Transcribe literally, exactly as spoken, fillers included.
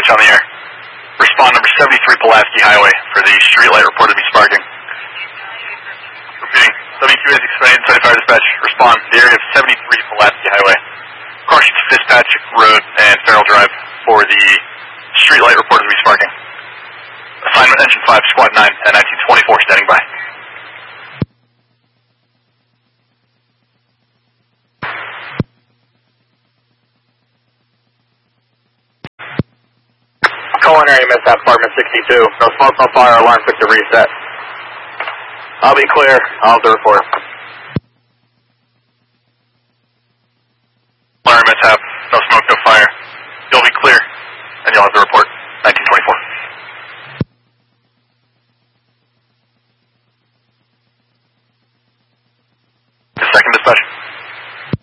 dispatch on the air. Respond number seventy-three Pulaski Highway for the streetlight reported to be sparking. Repeating, seventy-two eighty inside fire dispatch. Respond to the area of seventy-three Pulaski Highway. Caution to Fitzpatrick Road and Farrell Drive for the streetlight reported to be sparking. Assignment engine five, squad nine, and nineteen twenty-four standing by. Culinary mishap, apartment sixty-two. No smoke, no fire, alarm quick to reset. I'll be clear. I'll have the report. Culinary mishap,